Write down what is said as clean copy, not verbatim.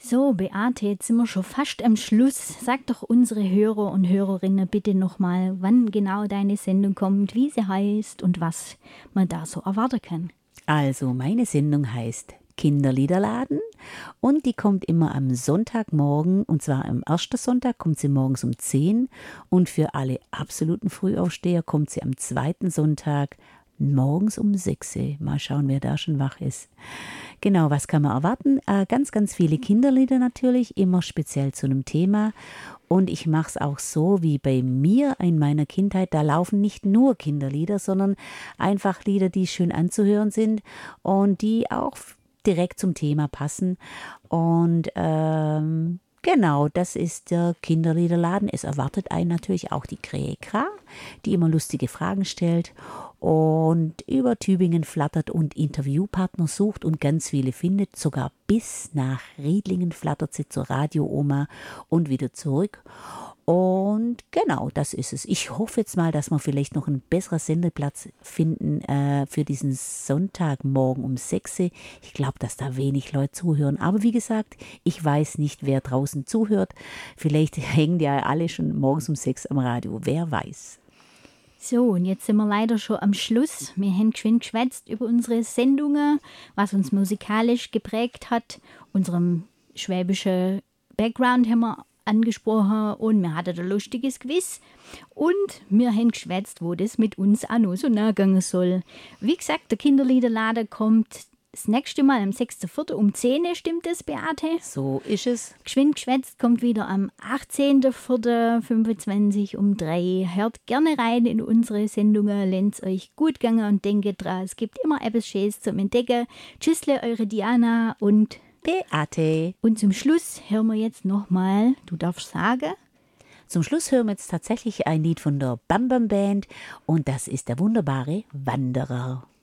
So, Beate, jetzt sind wir schon fast am Schluss. Sag doch unsere Hörer und Hörerinnen bitte nochmal, wann genau deine Sendung kommt, wie sie heißt und was man da so erwarten kann. Also, meine Sendung heißt Kinderliederladen und die kommt immer am Sonntagmorgen, und zwar am ersten Sonntag kommt sie morgens um 10 und für alle absoluten Frühaufsteher kommt sie am zweiten Sonntag morgens um 6. Mal schauen, wer da schon wach ist. Genau, was kann man erwarten? Ganz, ganz viele Kinderlieder natürlich, immer speziell zu einem Thema. Und ich mache es auch so wie bei mir in meiner Kindheit. Da laufen nicht nur Kinderlieder, sondern einfach Lieder, die schön anzuhören sind und die auch direkt zum Thema passen. Und genau, das ist der Kinderliederladen. Es erwartet einen natürlich auch die Krähe-Kra, die immer lustige Fragen stellt und über Tübingen flattert und Interviewpartner sucht und ganz viele findet. Sogar bis nach Riedlingen flattert sie zur Radio-Oma und wieder zurück. Und genau, das ist es. Ich hoffe jetzt mal, dass wir vielleicht noch einen besseren Sendeplatz finden für diesen Sonntagmorgen um 6. Ich glaube, dass da wenig Leute zuhören. Aber wie gesagt, ich weiß nicht, wer draußen zuhört. Vielleicht hängen ja alle schon morgens um 6 am Radio. Wer weiß. So, und jetzt sind wir leider schon am Schluss. Wir haben geschwind geschwätzt über unsere Sendungen, was uns musikalisch geprägt hat. Unserem schwäbischen Background haben wir angesprochen und wir hatten ein lustiges Quiz. Und wir haben geschwätzt, wo das mit uns auch noch so nachgehen soll. Wie gesagt, der Kinderliederladen kommt das nächste Mal am 6.4. um 10 Uhr, stimmt das, Beate? So ist es. Geschwind geschwätzt kommt wieder am 18.04.25 um 3. Hört gerne rein in unsere Sendungen, lasst euch gut gehen und denkt dran, es gibt immer etwas Schönes zum Entdecken. Tschüssle, eure Diana und Beate. Und zum Schluss hören wir jetzt nochmal, du darfst sagen. Zum Schluss hören wir jetzt tatsächlich ein Lied von der Bam Bam Band und das ist der wunderbare Wanderer.